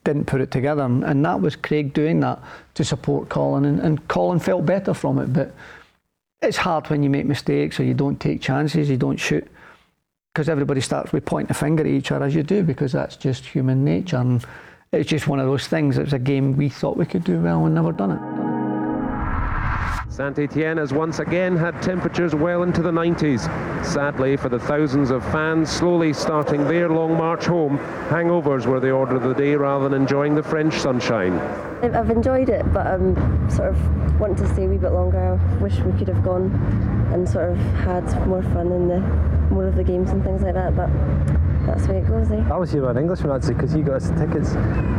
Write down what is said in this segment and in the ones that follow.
didn't put it together, and that was Craig doing that to support Colin, and Colin felt better from it. But it's hard when you make mistakes or you don't take chances, you don't shoot, because everybody starts with pointing a finger at each other, as you do, because that's just human nature. And it's just one of those things. It was a game we thought we could do well and never done it. Saint-Étienne has once again had temperatures well into the 90s. Sadly for the thousands of fans slowly starting their long march home, hangovers were the order of the day rather than enjoying the French sunshine. I've enjoyed it, but I'm sort of wanting to stay a wee bit longer. I wish we could have gone and sort of had more fun in more of the games and things like that, but that's the way it goes, eh? I was here with an Englishman actually, because he got us the tickets,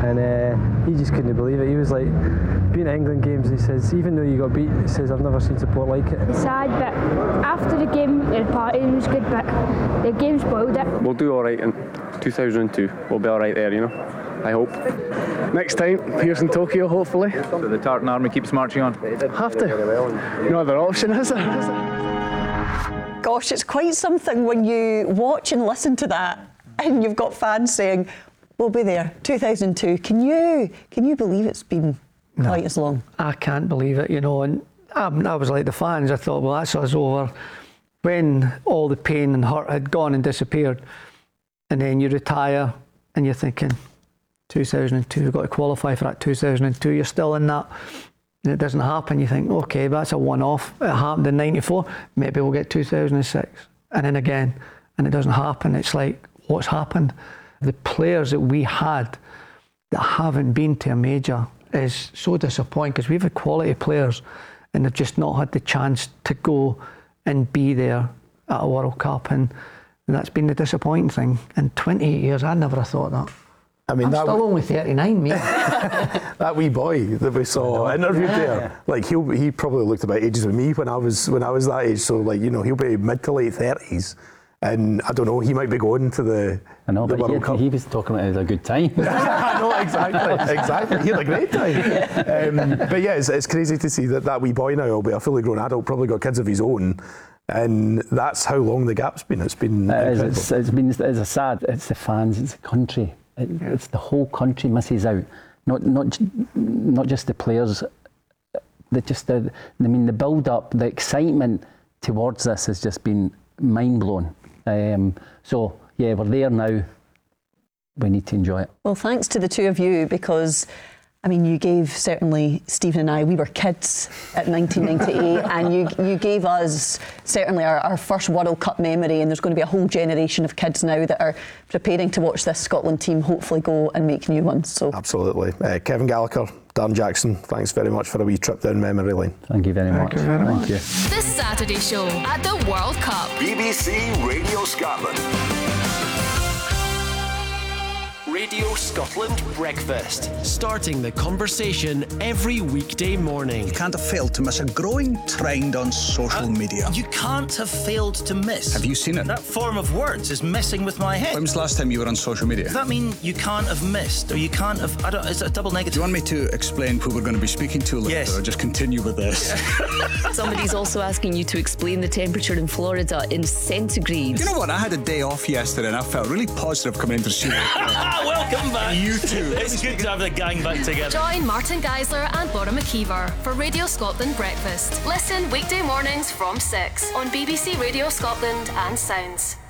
and he just couldn't believe it. He was like, being at England games, he says, even though you got beat, he says, I've never seen support like it. It's sad, but after the game, the party was good, but the game spoiled it. We'll do all right in 2002. We'll be all right there, you know, I hope. Next time, here's in Tokyo, hopefully. So the Tartan Army keeps marching on? Have to. No other option, is there? Gosh, it's quite something when you watch and listen to that, and you've got fans saying, we'll be there, 2002. Can you believe it's been quite as long? I can't believe it, you know, and I was like the fans. I thought, well, that's us over. When all the pain and hurt had gone and disappeared, and then you retire and you're thinking, 2002, we've got to qualify for that 2002. You're still in that, and it doesn't happen. You think, okay, that's a one-off. It happened in 94, maybe we'll get 2006. And then again, and it doesn't happen. It's like, what's happened? The players that we had that haven't been to a major is so disappointing, because we've had quality players and they've just not had the chance to go and be there at a World Cup, and that's been the disappointing thing. In 28 years, I never thought that. I mean, I'm still only 39, mate. That wee boy that we saw interviewed there, like he probably looked about ages with me when I was that age. So like, you know, he'll be mid to late 30s. And I don't know, he might be going to the World Cup. He was talking about it as a good time. I know, exactly. He had a great time. But yeah, it's crazy to see that wee boy now will be a fully grown adult, probably got kids of his own. And that's how long the gap's been. It's been it's a sad, it's the fans, it's the country. It's the whole country misses out. Not just the players, the build up, the excitement towards this has just been mind blown. So yeah, we're there now. We need to enjoy it. Well, thanks to the two of you, because I mean, you gave, certainly Stephen and I, we were kids at 1998, and you gave us certainly our first World Cup memory, and there's going to be a whole generation of kids now that are preparing to watch this Scotland team hopefully go and make new ones. So absolutely. Kevin Gallagher, Dan Jackson, thanks very much for a wee trip down memory lane. Thank you very much. Thank you. This Saturday show at the World Cup. BBC Radio Scotland. Radio Scotland Breakfast. Starting the conversation every weekday morning. You can't have failed to miss a growing trend on social media. You can't have failed to miss. Have you seen it? That form of words is messing with my head. When was the last time you were on social media? Does that mean you can't have missed, or you can't have... is it a double negative? Do you want me to explain who we're going to be speaking to later, yes, or just continue with this? Somebody's also asking you to explain the temperature in Florida in centigrade. You know what? I had a day off yesterday and I felt really positive coming into the studio. Welcome back. You too. It's good to have the gang back together. Join Martin Geisler and Laura McKeever for Radio Scotland Breakfast. Listen weekday mornings from 6 on BBC Radio Scotland and Sounds.